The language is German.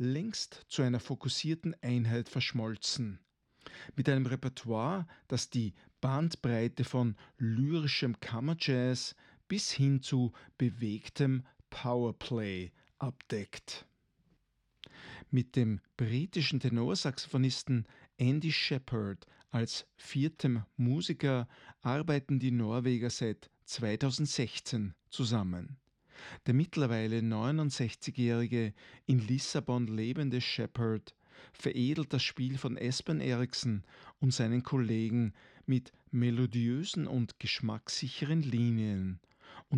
längst zu einer fokussierten Einheit verschmolzen. Mit einem Repertoire, das die Bandbreite von lyrischem Kammerjazz bis hin zu bewegtem Powerplay abdeckt. Mit dem britischen Tenorsaxophonisten Andy Shepherd als viertem Musiker arbeiten die Norweger seit 2016 zusammen. Der mittlerweile 69-jährige, in Lissabon lebende Shepherd veredelt das Spiel von Espen Eriksen und seinen Kollegen mit melodiösen und geschmackssicheren Linien